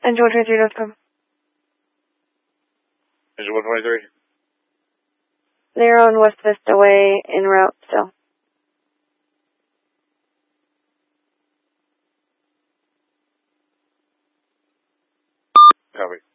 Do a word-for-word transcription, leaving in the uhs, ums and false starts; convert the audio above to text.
Engine one twenty-three Northcom. Engine one twenty-three. They're on West Vista Way en route still. Copy.